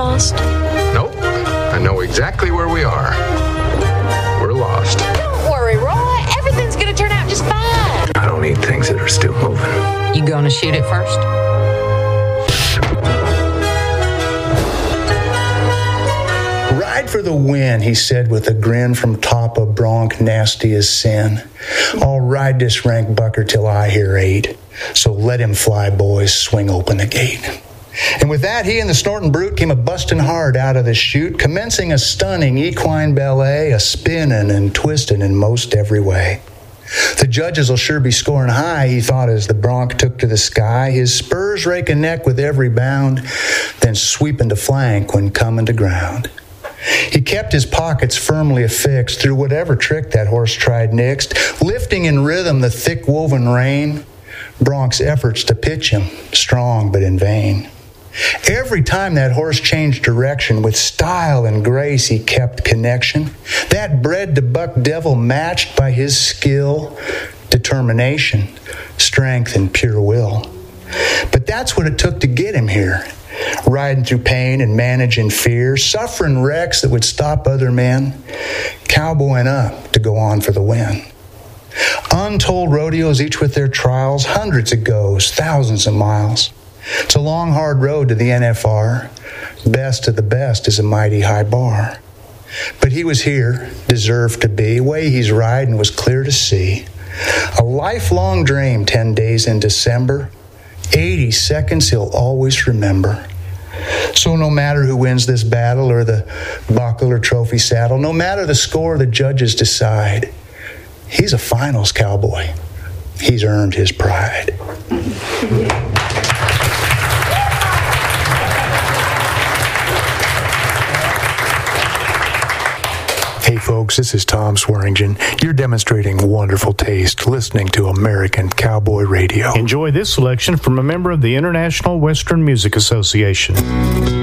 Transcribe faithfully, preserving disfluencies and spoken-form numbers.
lost? Nope. I know exactly where we are. We're lost. Don't worry, Roy. Everything's gonna turn out just fine. I don't need things that are still moving. You gonna shoot it first? Ride for the win, he said with a grin from top of bronc nasty as sin. I'll ride this rank bucker till I hear eight. So let him fly, boys, swing open the gate. And with that, he and the snorting brute came a busting hard out of the chute, commencing a stunning equine ballet, a spinning and twisting in most every way. The judges will sure be scoring high, he thought as the bronc took to the sky, his spurs raking neck with every bound, then sweeping to flank when coming to ground. He kept his pockets firmly affixed through whatever trick that horse tried next, lifting in rhythm the thick woven rein. Bronc's efforts to pitch him, strong but in vain. Every time that horse changed direction, with style and grace he kept connection. That bred to buck devil matched by his skill, determination, strength, and pure will. But that's what it took to get him here. Riding through pain and managing fear, suffering wrecks that would stop other men, cowboying up to go on for the win. Untold rodeos, each with their trials, hundreds of goes, thousands of miles. It's a long, hard road to the N F R. Best of the best is a mighty high bar. But he was here, deserved to be. Way he's riding was clear to see. A lifelong dream, ten days in December. eighty seconds he'll always remember. So no matter who wins this battle or the buckle or trophy saddle, no matter the score the judges decide, he's a finals cowboy. He's earned his pride. Hey folks, this is Tom Swearingen. You're demonstrating wonderful taste listening to American Cowboy Radio. Enjoy this selection from a member of the International Western Music Association.